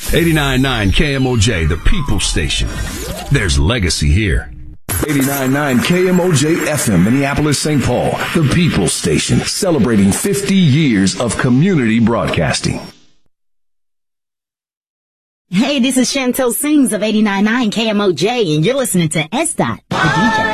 89.9 KMOJ, the People Station. There's legacy here. 89.9 KMOJ FM, Minneapolis, St. Paul, the People Station, celebrating 50 years of community broadcasting. Hey, this is Chantel Sings of 89.9 KMOJ, and you're listening to S. Dot, the DJ.